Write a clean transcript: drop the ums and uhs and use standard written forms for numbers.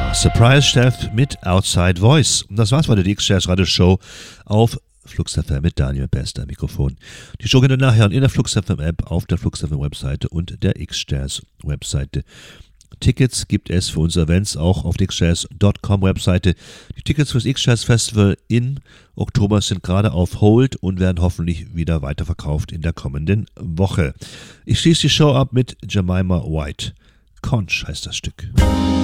Surprise Chef mit Outside Voice. Und das war's bei der X-Jazz Radio Show auf Flux FM mit Daniel Bester Mikrofon. Die Show könnt ihr nachhören in der Flux FM App, auf der Flux FM Webseite und der X-Jazz Webseite. Tickets gibt es für unsere Events auch auf der xjazz.com Webseite. Die Tickets fürs X-Jazz Festival in Oktober sind gerade auf Hold und werden hoffentlich wieder weiterverkauft in der kommenden Woche. Ich schließe die Show ab mit Jemima White. Conch heißt das Stück.